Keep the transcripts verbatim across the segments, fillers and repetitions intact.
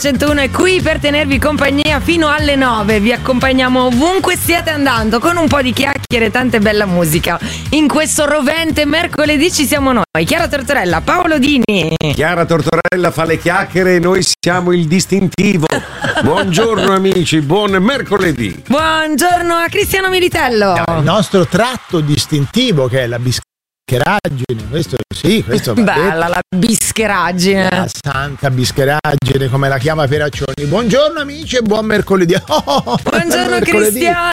centouno è qui per tenervi compagnia fino alle nove. Vi accompagniamo ovunque stiate andando con un po' di chiacchiere e tante bella musica. In questo rovente mercoledì ci siamo noi, Chiara Tortorella, Paolo Dini. Chiara Tortorella fa le chiacchiere e noi siamo il distintivo. Buongiorno amici, buon mercoledì. Buongiorno a Cristiano Militello. Il nostro tratto distintivo che è la biscotteraggine. Questo sì, questo va bella detto. La bischeraggine. La santa bischeraggine, come la chiama Peraccioni. Buongiorno amici e buon mercoledì. Oh, buongiorno mercoledì. Cristiano.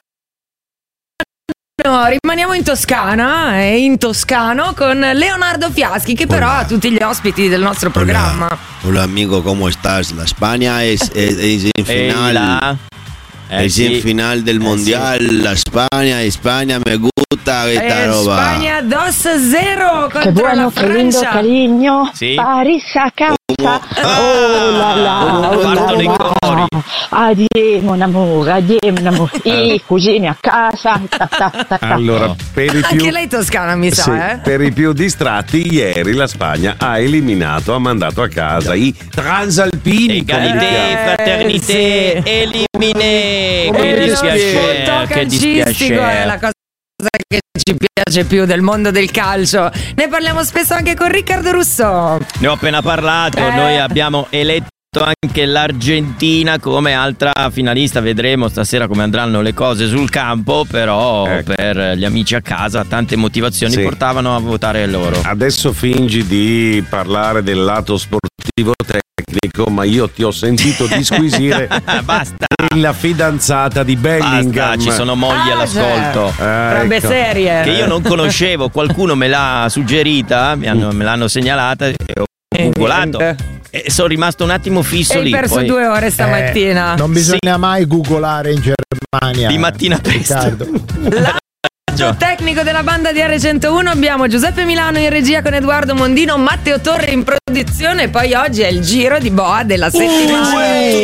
No, rimaniamo in Toscana, eh, in Toscano con Leonardo Fiaschi, che però ha tutti gli ospiti del nostro programma. Hola, hola amigo, ¿cómo estás? La España es, es, es en final. Eh, es sì. en final del eh, Mundial. Sì. La España, España me gusta esta eh, roba. Spagna dos a zero Che contro buono, la che lindo, Francia. carino. Sì. Paris a casa. Oh la la, oh Partono i la cori. la. Addio mon amore, addio mon amore. I cugini a casa. Ta, ta, ta, ta. Allora, per i più Anche lei toscana mi sa, sì, eh? per i più distratti, ieri la Spagna ha eliminato, ha mandato a casa i transalpini. Egalité, Eh, fraternité, sì. elimine. Come Che mi dispiacere, Punto che calcistico dispiacere. è la cosa che ci piace più del mondo del calcio. Ne parliamo spesso anche con Riccardo Russo. Ne ho appena parlato, Eh. noi abbiamo eletto anche l'Argentina come altra finalista, vedremo stasera come andranno le cose sul campo, però Ecco. per gli amici a casa tante motivazioni Sì. portavano a votare loro. Adesso fingi di parlare del lato sportivo tecnico, ma io ti ho sentito disquisire Basta, la fidanzata di Bellingham. basta, ci sono mogli Ah, all'ascolto. Eh, Robe ecco. serie. Che io non conoscevo, qualcuno me l'ha suggerita, mi hanno- me l'hanno segnalata e ho E googolato niente. e sono rimasto un attimo fisso E hai lì. perso poi due ore stamattina. Eh, non bisogna mai googolare in Germania. Di mattina presto. Riccardo. Lato tecnico della banda di R centouno abbiamo Giuseppe Milano in regia con Edoardo Mondino, Matteo Torre in produzione e poi oggi è il giro di boa della settimana.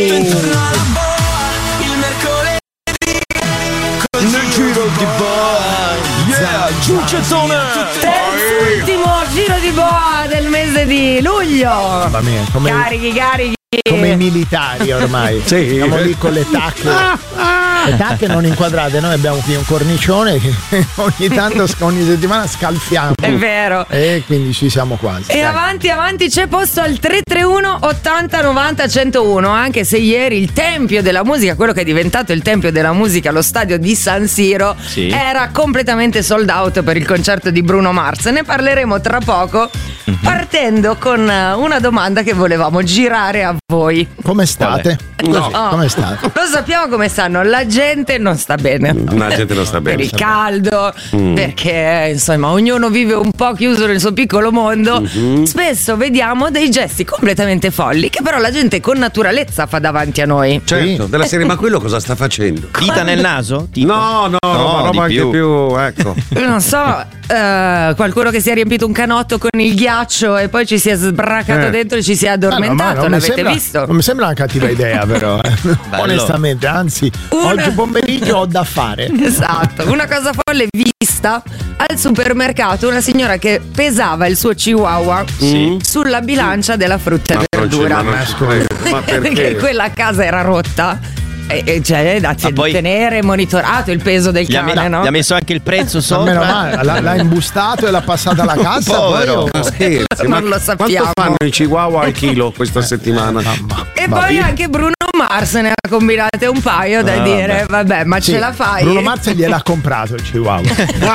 Nel giro di boa, yeah, giuccettone. Terzultimo giro di boa del mese di luglio. Mamma mia, come, Carichi, carichi. come i militari ormai. Sì. Siamo lì con le tacche. Le tacche non inquadrate, noi abbiamo qui un cornicione che ogni tanto, ogni settimana scalfiamo. È vero. E quindi ci siamo quasi. E dai. avanti, avanti, c'è posto al tre tre uno ottanta novanta centouno, anche se ieri il tempio della musica, quello che è diventato il tempio della musica, lo stadio di San Siro, Sì. era completamente sold out per il concerto di Bruno Mars. Ne parleremo tra poco, Mhm. partendo con eh, una domanda che volevamo girare a voi. Come state? No. Oh, Come state? Lo sappiamo come stanno, la gente non sta bene. La gente non sta Per bene. il caldo, Mm. perché insomma ognuno vive un po' chiuso nel suo piccolo mondo. Mhm. Spesso vediamo dei gesti completamente folli che però la gente con naturalezza fa davanti a noi. Certo, della serie, ma quello cosa sta facendo? Dita nel naso? Tipo? No, no, No, roba, di roba anche più. più, ecco. Non so, eh, qualcuno che si è riempito un canotto con il ghiaccio e poi ci si è sbracato Eh. dentro e ci si è Ah, no, ma addormentato, non mi l'avete sembra- visto? Non mi sembra una cattiva idea, però. eh. Onestamente, anzi, Una- oggi pomeriggio ho da fare. Esatto, una cosa folle vista al supermercato, una signora che pesava il suo chihuahua Sì. sulla bilancia della frutta Ma e non c'è- verdura. ma non ci credo. Ma perché? Quella a casa era rotta. E, e cioè da Ma poi- tenere monitorato il peso del Gli ha, cane, no? gli ha messo anche il prezzo Ma meno sopra. male, l'ha, l'ha imbustato e l'ha passata alla cassa. Povero. poi, Ma oh, scherzi, Non ma lo sappiamo. quanto fanno i chihuahua al chilo questa settimana? mamma. E Va poi bene. anche Bruno Mars ne ha combinate un paio da Ah, dire, vabbè, ma Sì, ce la fai? Bruno Mars gliel'ha comprato il Chihuahua.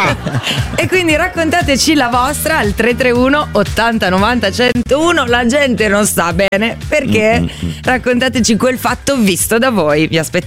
E quindi raccontateci la vostra al tre tre uno ottanta novanta centouno. La gente non sta bene perché raccontateci quel fatto visto da voi. Vi aspettiamo.